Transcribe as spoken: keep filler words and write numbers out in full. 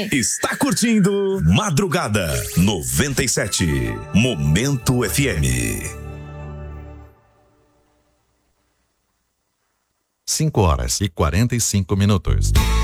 também. Está curtindo Madrugada noventa e sete, Momento F M. cinco horas e quarenta e cinco minutos.